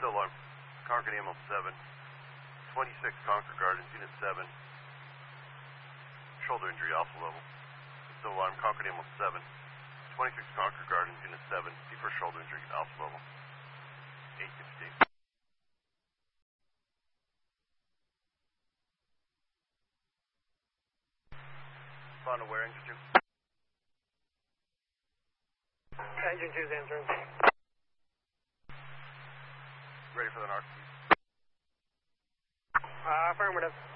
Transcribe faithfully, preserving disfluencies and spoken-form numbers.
Still alarm. Concord Ambulance seven. twenty-six Concord Gardens, Unit seven. Shoulder injury, alpha level. Still alarm. Concord Ambulance seven. twenty-six Concord Gardens, Unit seven. D for shoulder injury, alpha level. eight fifteen. Respond to where, Engine two? Engine two is answering. Ready for the narc? Uh, affirmative.